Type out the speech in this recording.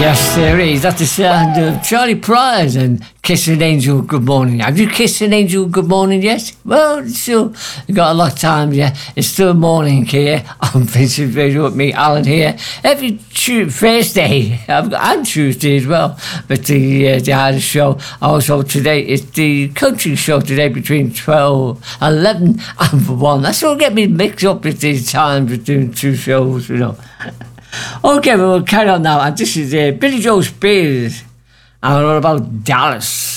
Yes, there is. That's the sound of Charlie Pryor and Kiss an Angel Good Morning. Have you kissed an angel good morning yet? Well, it's still, you've got a lot of time, yeah. It's still morning here. I'm Vincent Radio with me, Alan here. Every Thursday, and Tuesday as well, but the Irish show. Also today, it's the country show today between 11 and 1. That's what get me mixed up with these times between two shows, you know. Okay, we'll carry on now. And this is Billy Joe Spears. And all about Dallas.